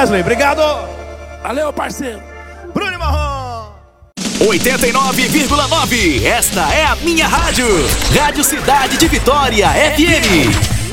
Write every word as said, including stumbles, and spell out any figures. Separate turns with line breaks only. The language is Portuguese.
Wesley, obrigado.
Valeu, parceiro.
Bruno Marrom.
oitenta e nove vírgula nove. Esta é a minha rádio. Rádio Cidade de Vitória F M.